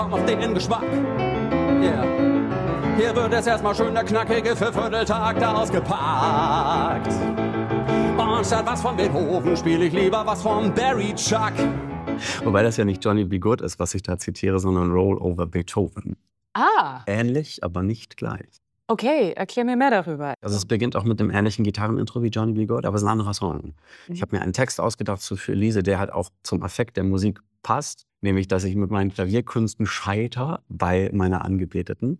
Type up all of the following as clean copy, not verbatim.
auf den Geschmack. Yeah. Hier wird es erstmal schön der knackige Viervierteltakt ausgepackt. Und statt was von Beethoven spiele ich lieber was von Barry Chuck. Wobei das ja nicht Johnny B. Good ist, was ich da zitiere, sondern Roll Over Beethoven. Ah. Ähnlich, aber nicht gleich. Okay, erklär mir mehr darüber. Also es beginnt auch mit dem ähnlichen Gitarrenintro wie Johnny B. Good, aber es ist ein anderer Song. Ich habe mir einen Text ausgedacht für Elise, der halt auch zum Affekt der Musik passt. Nämlich, dass ich mit meinen Klavierkünsten scheitere bei meiner Angebeteten.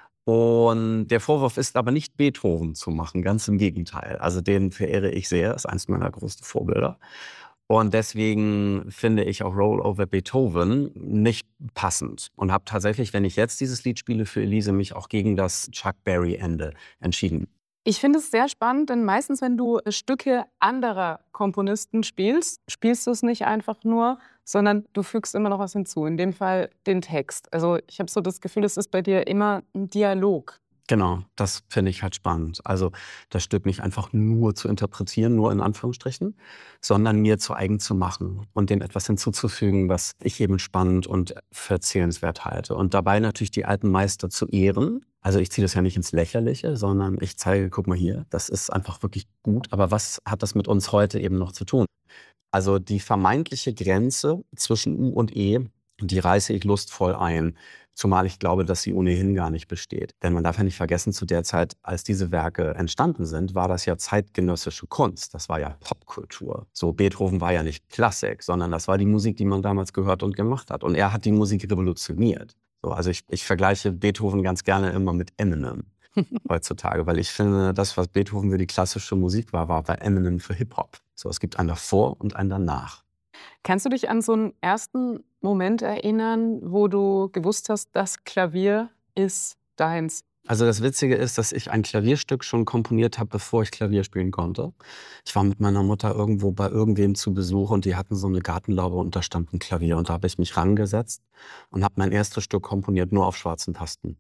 Und der Vorwurf ist aber nicht Beethoven zu machen, ganz im Gegenteil. Also den verehre ich sehr, ist eines meiner größten Vorbilder. Und deswegen finde ich auch Roll Over Beethoven nicht passend. Und habe tatsächlich, wenn ich jetzt dieses Lied spiele für Elise, mich auch gegen das Chuck Berry-Ende entschieden. Ich finde es sehr spannend, denn meistens, wenn du Stücke anderer Komponisten spielst, spielst du es nicht einfach nur, sondern du fügst immer noch was hinzu. In dem Fall den Text. Also ich habe so das Gefühl, es ist bei dir immer ein Dialog. Genau, das finde ich halt spannend. Also das Stück nicht einfach nur zu interpretieren, nur in Anführungsstrichen, sondern mir zu eigen zu machen und dem etwas hinzuzufügen, was ich eben spannend und erzählenswert halte. Und dabei natürlich die alten Meister zu ehren. Also ich ziehe das ja nicht ins Lächerliche, sondern ich zeige, guck mal hier, das ist einfach wirklich gut. Aber was hat das mit uns heute eben noch zu tun? Also die vermeintliche Grenze zwischen U und E, die reiße ich lustvoll ein. Zumal ich glaube, dass sie ohnehin gar nicht besteht. Denn man darf ja nicht vergessen, zu der Zeit, als diese Werke entstanden sind, war das ja zeitgenössische Kunst. Das war ja Popkultur. So, Beethoven war ja nicht Klassik, sondern das war die Musik, die man damals gehört und gemacht hat. Und er hat die Musik revolutioniert. So, also ich vergleiche Beethoven ganz gerne immer mit Eminem heutzutage, weil ich finde, das, was Beethoven für die klassische Musik war, war bei Eminem für Hip-Hop. So, es gibt einen davor und einen danach. Kannst du dich an so einen ersten Moment erinnern, wo du gewusst hast, das Klavier ist deins? Also das Witzige ist, dass ich ein Klavierstück schon komponiert habe, bevor ich Klavier spielen konnte. Ich war mit meiner Mutter irgendwo bei irgendwem zu Besuch und die hatten so eine Gartenlaube und da stand ein Klavier. Und da habe ich mich rangesetzt und habe mein erstes Stück komponiert, nur auf schwarzen Tasten.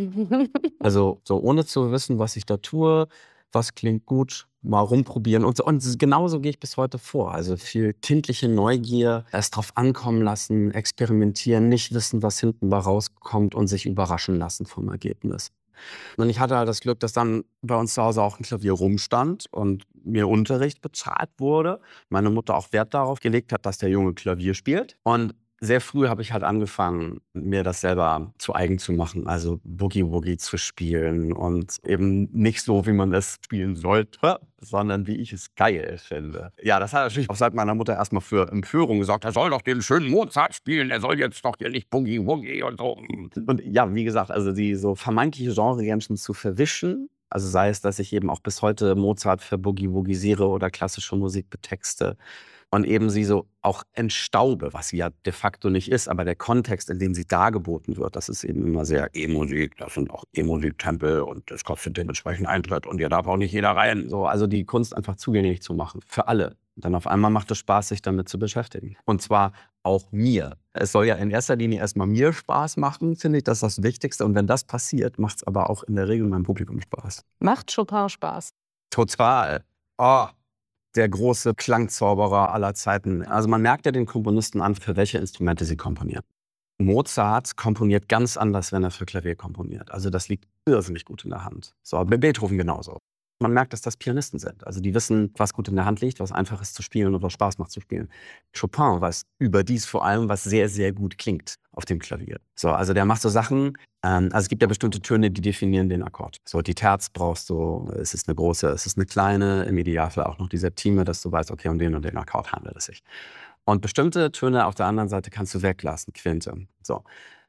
Also so ohne zu wissen, was ich da tue, was klingt gut, mal rumprobieren und so. Und genauso gehe ich bis heute vor. Also viel kindliche Neugier, erst drauf ankommen lassen, experimentieren, nicht wissen, was hinten bei rauskommt und sich überraschen lassen vom Ergebnis. Und ich hatte halt das Glück, dass dann bei uns zu Hause auch ein Klavier rumstand und mir Unterricht bezahlt wurde. Meine Mutter auch Wert darauf gelegt hat, dass der Junge Klavier spielt. Und sehr früh habe ich halt angefangen, mir das selber zu eigen zu machen. Also Boogie-Woogie zu spielen und eben nicht so, wie man es spielen sollte, sondern wie ich es geil finde. Ja, das hat natürlich auch seit meiner Mutter erstmal für Empörung gesorgt. Er soll doch den schönen Mozart spielen, er soll jetzt doch hier nicht Boogie-Woogie und so. Und ja, wie gesagt, also die so vermeintliche Genre-Grenzen zu verwischen, also sei es, dass ich eben auch bis heute Mozart für Boogie-Woogisiere oder klassische Musik betexte und eben sie so auch entstaube, was sie ja de facto nicht ist, aber der Kontext, in dem sie dargeboten wird, das ist eben immer sehr E-Musik, das sind auch E-Musik-Tempel und das kostet dementsprechend Eintritt und hier darf auch nicht jeder rein. So, also die Kunst einfach zugänglich zu machen, für alle. Und dann auf einmal macht es Spaß, sich damit zu beschäftigen. Und zwar auch mir. Es soll ja in erster Linie erstmal mir Spaß machen, finde ich, das ist das Wichtigste. Und wenn das passiert, macht es aber auch in der Regel meinem Publikum Spaß. Macht Chopin Spaß? Total. Oh. Der große Klangzauberer aller Zeiten. Also man merkt ja den Komponisten an, für welche Instrumente sie komponieren. Mozart komponiert ganz anders, wenn er für Klavier komponiert. Also das liegt irrsinnig gut in der Hand. So, bei Beethoven genauso. Man merkt, dass das Pianisten sind. Also die wissen, was gut in der Hand liegt, was einfach ist zu spielen und was Spaß macht zu spielen. Chopin weiß überdies vor allem, was sehr, sehr gut klingt auf dem Klavier. So, also der macht so Sachen, also es gibt ja bestimmte Töne, die definieren den Akkord. So, die Terz brauchst du, es ist eine große, es ist eine kleine, im Idealfall auch noch die Septime, dass du weißt, okay, um den und den Akkord handelt es sich. Und bestimmte Töne auf der anderen Seite kannst du weglassen, Quinte. So.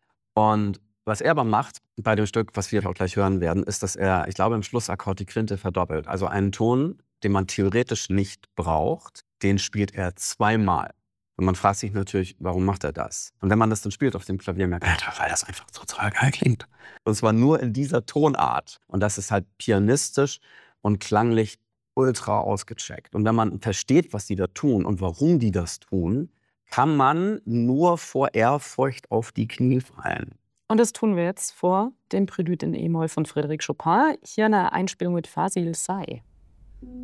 Und was er aber macht bei dem Stück, was wir auch gleich hören werden, ist, dass er, ich glaube, im Schlussakkord die Quinte verdoppelt. Also einen Ton, den man theoretisch nicht braucht, den spielt er zweimal. Und man fragt sich natürlich, warum macht er das? Und wenn man das dann spielt auf dem Klavier, merkt man, weil das einfach total geil klingt. Und zwar nur in dieser Tonart. Und das ist halt pianistisch und klanglich ultra ausgecheckt. Und wenn man versteht, was die da tun und warum die das tun, kann man nur vor Ehrfurcht auf die Knie fallen. Und das tun wir jetzt vor dem Prälude in E-Moll von Frédéric Chopin. Hier eine Einspielung mit Fasil Say.